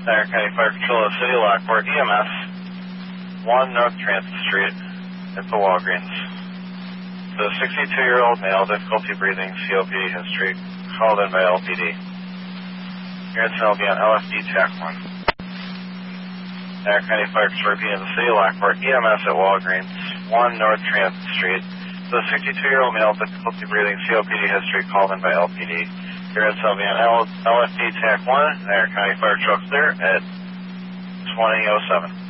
Dyer County Fire Patrol of City of Lockport, EMS, 1 North Transit Street at the Walgreens. The 62-year-old male, difficulty breathing, COPD history, called in by LPD. Appearance will be on LFD TAC 1. Dyer County Fire Patrol of the City of Lockport, EMS at Walgreens, 1 North Transit Street. The 62-year-old male, difficulty breathing, COPD history, called in by LPD. Appearance will be on LFD TAC 1, Dyer County Fire Patrol clear at 20:07.